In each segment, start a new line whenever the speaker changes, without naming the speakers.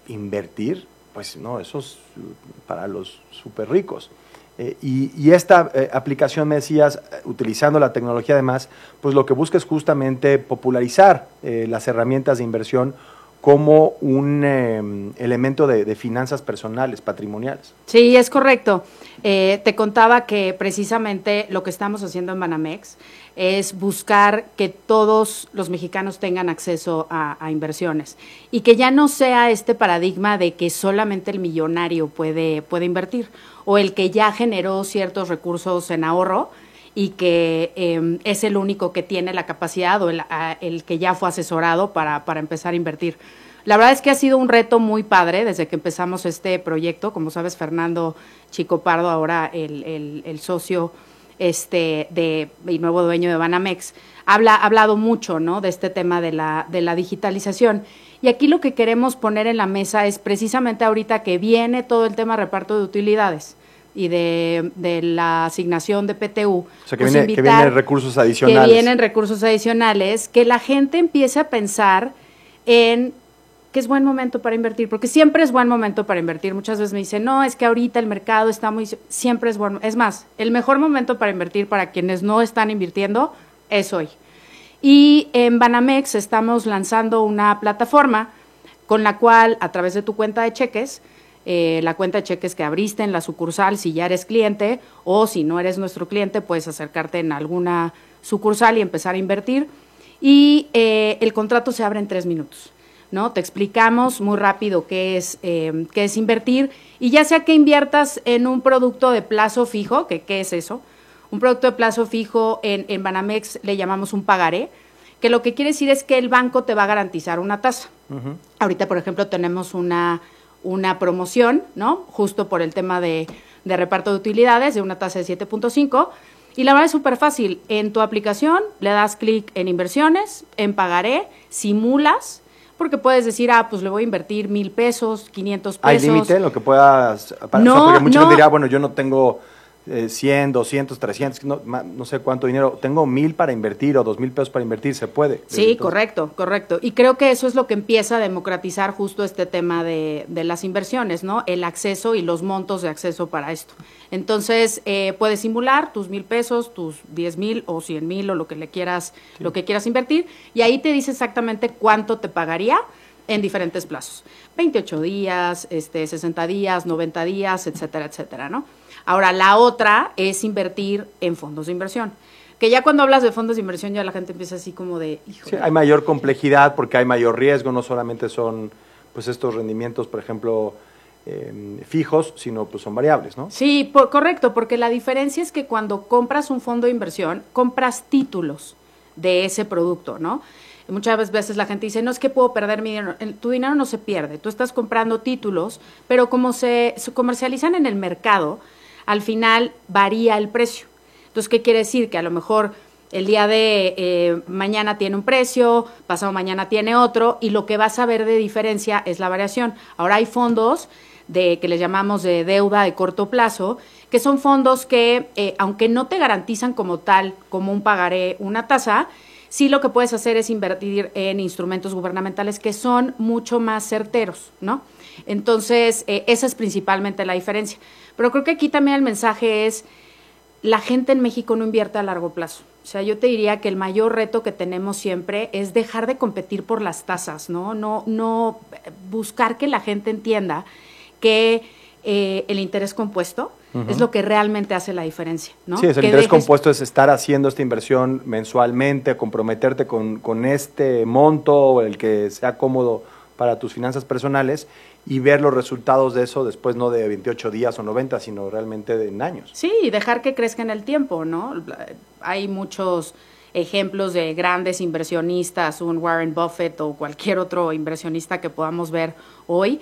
invertir, pues no, eso es para los súper ricos. Y esta aplicación, me decías, utilizando la tecnología además, pues lo que busca es justamente popularizar las herramientas de inversión como un elemento de finanzas personales, patrimoniales.
Sí, es correcto. Te contaba que precisamente lo que estamos haciendo en Banamex es buscar que todos los mexicanos tengan acceso a inversiones y que ya no sea este paradigma de que solamente el millonario puede invertir o el que ya generó ciertos recursos en ahorro y que es el único que tiene la capacidad o el que ya fue asesorado para empezar a invertir. La verdad es que ha sido un reto muy padre desde que empezamos este proyecto. Como sabes, Fernando Chico Pardo, ahora el socio y nuevo dueño de Banamex, ha hablado mucho, ¿no?, de este tema de la digitalización. Y aquí lo que queremos poner en la mesa es precisamente ahorita que viene todo el tema de reparto de utilidades y de la asignación de PTU.
O sea, que vienen recursos adicionales.
Que vienen recursos adicionales, que la gente empiece a pensar en que es buen momento para invertir, porque siempre es buen momento para invertir. Muchas veces me dicen, no, es que ahorita el mercado está muy... Siempre es bueno. Es más, el mejor momento para invertir para quienes no están invirtiendo es hoy. Y en Banamex estamos lanzando una plataforma con la cual, a través de tu cuenta de cheques, la cuenta de cheques que abriste en la sucursal, si ya eres cliente, o si no eres nuestro cliente, puedes acercarte en alguna sucursal y empezar a invertir. Y el contrato se abre en 3 minutos. ¿No? Te explicamos muy rápido qué es invertir, y ya sea que inviertas en un producto de plazo fijo, ¿qué es eso? Un producto de plazo fijo en Banamex le llamamos un pagaré, que lo que quiere decir es que el banco te va a garantizar una tasa. Uh-huh. Ahorita, por ejemplo, tenemos una promoción, ¿no?, justo por el tema de reparto de utilidades, de una tasa de 7.5, y la verdad es súper fácil. En tu aplicación le das clic en inversiones, en pagaré, simulas, porque puedes decir, pues le voy a invertir 1,000 pesos, 500 pesos.
¿Hay límite en lo que puedas?
No,
porque mucha gente dirá, bueno, yo no tengo 100, 200, 300, no sé cuánto dinero. Tengo 1,000 para invertir o 2,000 pesos para invertir, ¿se puede?
Sí, correcto. Y creo que eso es lo que empieza a democratizar justo este tema de las inversiones, ¿no? El acceso y los montos de acceso para esto. Entonces, puedes simular tus 1,000 pesos, tus 10,000 o 100,000 o lo que quieras invertir, y ahí te dice exactamente cuánto te pagaría en diferentes plazos. 28 días, 60 días, 90 días, etcétera, etcétera, ¿no? Ahora, la otra es invertir en fondos de inversión, que ya cuando hablas de fondos de inversión ya la gente empieza así como de...
Sí, hay mayor complejidad porque hay mayor riesgo, no solamente son pues estos rendimientos, por ejemplo, fijos, sino pues son variables, ¿no?
Sí, correcto, porque la diferencia es que cuando compras un fondo de inversión, compras títulos de ese producto, ¿no? Muchas veces la gente dice, no, es que puedo perder mi dinero. Tu dinero no se pierde, tú estás comprando títulos, pero como se comercializan en el mercado, al final varía el precio. Entonces, ¿qué quiere decir? Que a lo mejor el día de mañana tiene un precio, pasado mañana tiene otro, y lo que vas a ver de diferencia es la variación. Ahora hay fondos que les llamamos de deuda de corto plazo, que son fondos que, aunque no te garantizan como tal, como un pagaré, una tasa, sí lo que puedes hacer es invertir en instrumentos gubernamentales que son mucho más certeros, ¿no? Entonces, esa es principalmente la diferencia. Pero creo que aquí también el mensaje es, la gente en México no invierte a largo plazo. O sea, yo te diría que el mayor reto que tenemos siempre es dejar de competir por las tasas, ¿no? No buscar que la gente entienda que el interés compuesto es lo que realmente hace la diferencia, ¿no?
Sí, el interés compuesto es estar haciendo esta inversión mensualmente, comprometerte con este monto, el que sea cómodo para tus finanzas personales, y ver los resultados de eso después no de 28 días o 90, sino realmente en años.
Sí, y dejar que crezca en el tiempo, ¿no? Hay muchos ejemplos de grandes inversionistas, un Warren Buffett o cualquier otro inversionista que podamos ver hoy,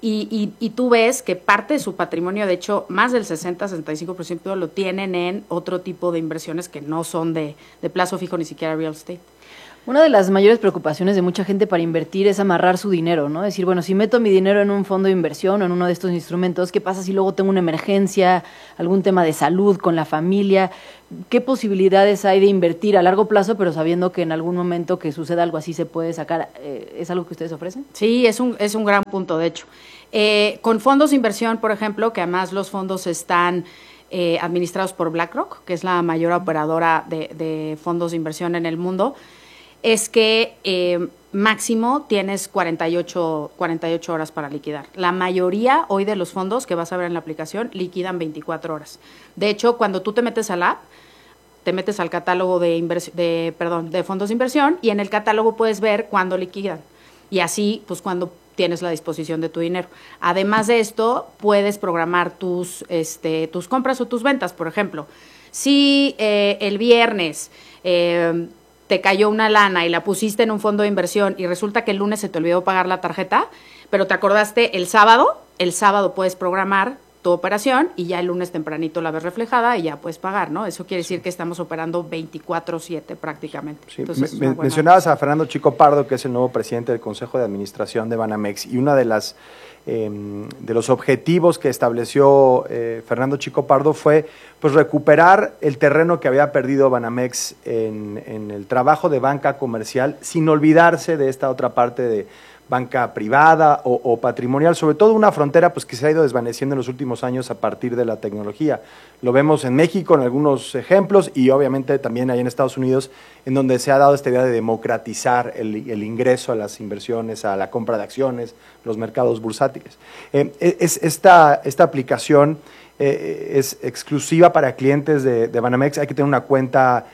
y tú ves que parte de su patrimonio, de hecho, más del 60-65% lo tienen en otro tipo de inversiones que no son de plazo fijo, ni siquiera real estate.
Una de las mayores preocupaciones de mucha gente para invertir es amarrar su dinero, ¿no? Decir, bueno, si meto mi dinero en un fondo de inversión o en uno de estos instrumentos, ¿qué pasa si luego tengo una emergencia, algún tema de salud con la familia? ¿Qué posibilidades hay de invertir a largo plazo, pero sabiendo que en algún momento que suceda algo así se puede sacar? ¿Es algo que ustedes ofrecen?
Sí, es un gran punto, de hecho. Con fondos de inversión, por ejemplo, que además los fondos están administrados por BlackRock, que es la mayor operadora de fondos de inversión en el mundo, es que máximo tienes 48 horas para liquidar. La mayoría hoy de los fondos que vas a ver en la aplicación liquidan 24 horas. De hecho, cuando tú te metes al app, te metes al catálogo de fondos de inversión y en el catálogo puedes ver cuándo liquidan. Y así, pues cuando tienes la disposición de tu dinero. Además de esto, puedes programar tus compras o tus ventas. Por ejemplo, si el viernes te cayó una lana y la pusiste en un fondo de inversión y resulta que el lunes se te olvidó pagar la tarjeta, pero te acordaste el sábado puedes programar tu operación y ya el lunes tempranito la ves reflejada y ya puedes pagar, ¿no? Eso quiere decir que estamos operando 24/7 prácticamente.
Sí.
Entonces,
Mencionabas a Fernando Chico Pardo, que es el nuevo presidente del Consejo de Administración de Banamex, y una de los objetivos que estableció Fernando Chico Pardo fue pues recuperar el terreno que había perdido Banamex en el trabajo de banca comercial, sin olvidarse de esta otra parte de banca privada o patrimonial, sobre todo una frontera pues que se ha ido desvaneciendo en los últimos años a partir de la tecnología. Lo vemos en México en algunos ejemplos y obviamente también ahí en Estados Unidos, en donde se ha dado esta idea de democratizar el ingreso a las inversiones, a la compra de acciones, los mercados bursátiles. Esta aplicación es exclusiva para clientes de Banamex. Hay que tener una cuenta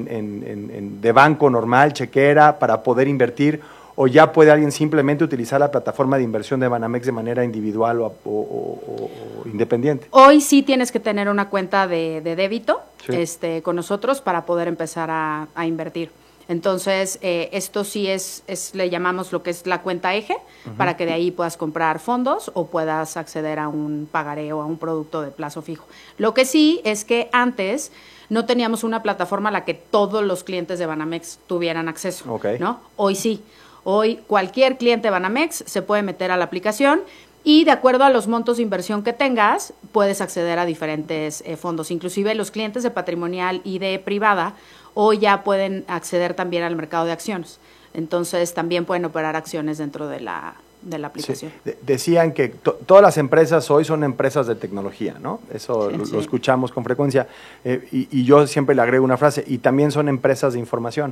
de banco normal, chequera, para poder invertir, o ya puede alguien simplemente utilizar la plataforma de inversión de Banamex de manera individual o independiente.
Hoy sí tienes que tener una cuenta de débito
Sí.
con nosotros para poder empezar a invertir. Entonces, esto sí le llamamos lo que es la cuenta eje, para que de ahí puedas comprar fondos o puedas acceder a un pagaré o a un producto de plazo fijo. Lo que sí es que antes no teníamos una plataforma a la que todos los clientes de Banamex tuvieran acceso,
Okay.
¿no? Hoy sí. Hoy cualquier cliente de Banamex se puede meter a la aplicación y de acuerdo a los montos de inversión que tengas, puedes acceder a diferentes fondos. Inclusive los clientes de patrimonial y de privada hoy ya pueden acceder también al mercado de acciones. Entonces también pueden operar acciones dentro de la aplicación.
Sí. Decían que todas las empresas hoy son empresas de tecnología, ¿no? Eso
Sí,
lo escuchamos con frecuencia. Y yo siempre le agrego una frase, y también son empresas de información.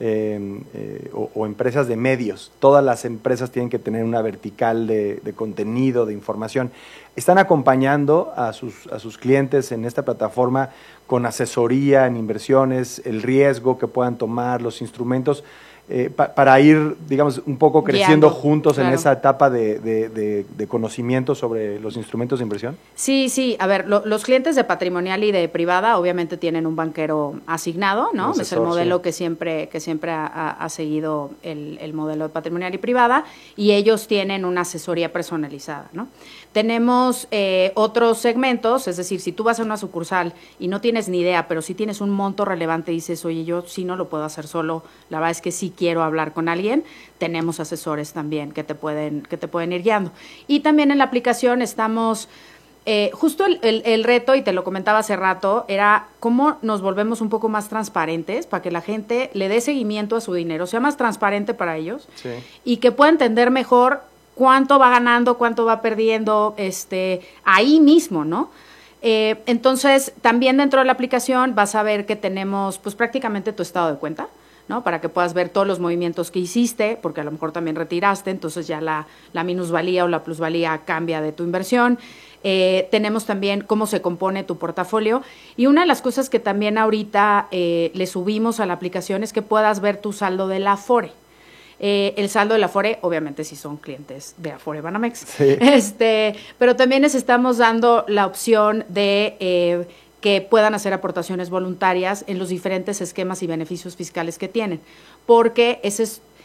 O empresas de medios. Todas las empresas tienen que tener una vertical de contenido, de información. Están acompañando a sus clientes en esta plataforma con asesoría en inversiones, el riesgo que puedan tomar, los instrumentos, para ir, digamos, un poco creciendo
Guiando,
juntos
claro.
en esa etapa de conocimiento sobre los instrumentos de inversión.
Sí. A ver, los clientes de patrimonial y de privada obviamente tienen un banquero asignado, ¿no?
Un asesor,
es el modelo
sí.
que siempre ha seguido el modelo de patrimonial y privada, y ellos tienen una asesoría personalizada, ¿no? Tenemos otros segmentos, es decir, si tú vas a una sucursal y no tienes ni idea, pero sí tienes un monto relevante y dices, oye, yo sí no lo puedo hacer solo, la verdad es que sí quiero hablar con alguien, tenemos asesores también que te pueden ir guiando. Y también en la aplicación estamos, justo el reto, y te lo comentaba hace rato, era cómo nos volvemos un poco más transparentes para que la gente le dé seguimiento a su dinero, sea más transparente para ellos,
Sí.
y que pueda entender mejor cuánto va ganando, cuánto va perdiendo, ahí mismo, ¿no? Entonces, también dentro de la aplicación vas a ver que tenemos pues prácticamente tu estado de cuenta, ¿no? Para que puedas ver todos los movimientos que hiciste, porque a lo mejor también retiraste, entonces ya la minusvalía o la plusvalía cambia de tu inversión. Tenemos también cómo se compone tu portafolio, y una de las cosas que también ahorita le subimos a la aplicación es que puedas ver tu saldo de la Afore. El saldo de la Afore, obviamente si son clientes de Afore Banamex,
Sí.
pero también les estamos dando la opción de que puedan hacer aportaciones voluntarias en los diferentes esquemas y beneficios fiscales que tienen, porque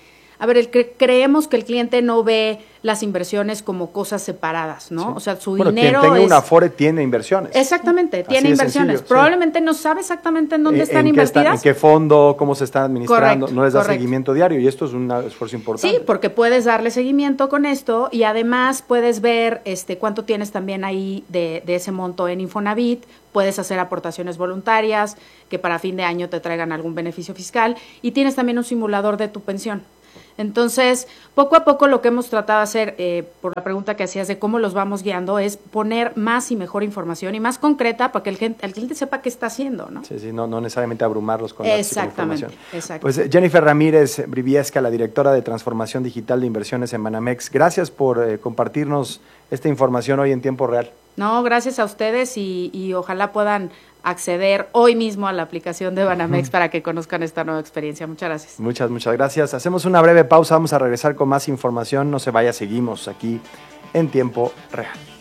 A ver, creemos que el cliente no ve las inversiones como cosas separadas, ¿no?
Sí.
O sea, su
bueno,
dinero
quien tenga una Afore tiene inversiones.
Exactamente,
Así
tiene
de
inversiones.
sencillo,
Probablemente no sabe exactamente en dónde están invertidas.
¿En qué fondo? ¿Cómo se están administrando?
Correcto,
no les da
correcto.
seguimiento diario y esto es un esfuerzo importante.
Sí, porque puedes darle seguimiento con esto y además puedes ver cuánto tienes también ahí de ese monto en Infonavit, puedes hacer aportaciones voluntarias que para fin de año te traigan algún beneficio fiscal y tienes también un simulador de tu pensión. Entonces, poco a poco lo que hemos tratado de hacer, por la pregunta que hacías de cómo los vamos guiando, es poner más y mejor información y más concreta para que el cliente sepa qué está haciendo, ¿no?
Sí, no necesariamente abrumarlos con la información.
Exactamente.
Pues Jennifer Ramírez Briviesca, la directora de Transformación Digital de Inversiones en Banamex, gracias por compartirnos esta información hoy en tiempo real.
No, gracias a ustedes y ojalá puedan acceder hoy mismo a la aplicación de Banamex para que conozcan esta nueva experiencia. Muchas gracias.
Muchas gracias. Hacemos una breve pausa, vamos a regresar con más información. No se vaya, seguimos aquí en tiempo real.